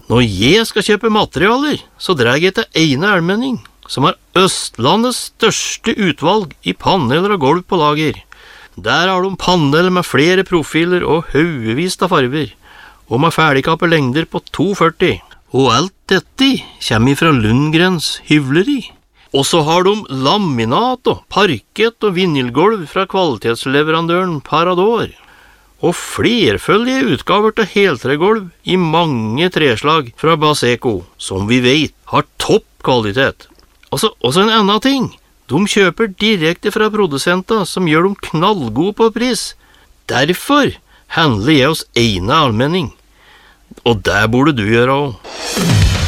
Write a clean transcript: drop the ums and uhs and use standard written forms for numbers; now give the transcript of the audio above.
Når jeg skal kjøpe materialer, så drar jeg til Eine Almenning, som har Østlandets største utvalg i paneler og gulv på lager. Der har de paneler med flere profiler og haugevis av farver, og med ferdigkappe lengder på 2,40. Og alt dette kommer fra Lundgrens hyvleri. Og så har de laminat og parkett og vinylgolv fra kvalitetsleverandøren Parador. Og flerføldige utgaver til heltregolv i mange treslag fra Baseco, som vi vet har topp kvalitet. Også en annen ting. De kjøper direkte fra produsenter som gjør dem knallgode på pris. Derfor handler jeg hos Eine Almenning. Og det burde du gjøre også.